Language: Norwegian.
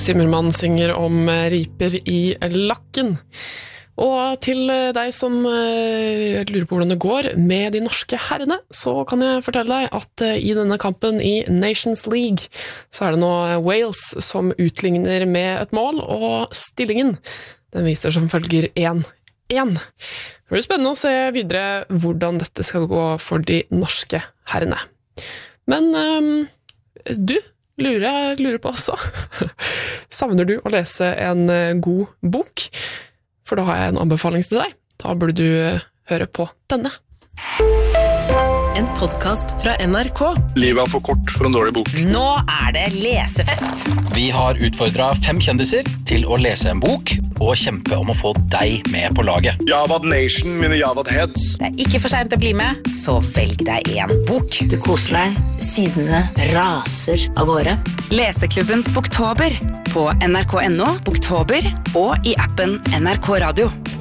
Zimmermann synger om riper i lakken. Og til deg som lurer på hvordan det går med de norske herrene, så kan jeg fortelle deg at i denne kampen i Nations League så det nå Wales som utligner med et mål, og stillingen den viser som følger 1-1. Det blir spennende å se videre hvordan dette skal gå for de norske herrene. Men du lurer på også. Savner du å lese en god bok? For da har jeg en anbefaling til deg. Da burde du høre på denne. En podcast fra NRK. Livet for kort for en dårlig bok. Nå det lesefest. Vi har utfordret 5 kjendiser til å lese en bok og kjempe om å få deg med på laget. Javad Nation, mine Javad Heads. Det ikke for sent å bli med, så velg deg en bok. Du koser deg, sidene raser av gårde. Leseklubbens Boktober på NRK.no, Boktober og i appen NRK Radio.